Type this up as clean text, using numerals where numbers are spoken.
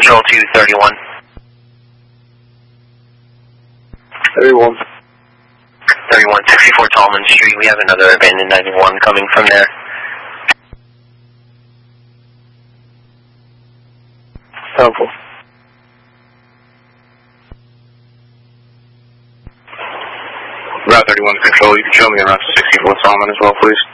Control to 31. 31. 31, 64 Tallman Street. We have another abandoned 91 coming from there. Helpful. Route 31 Control, you can show me around 64 Tallman as well, please.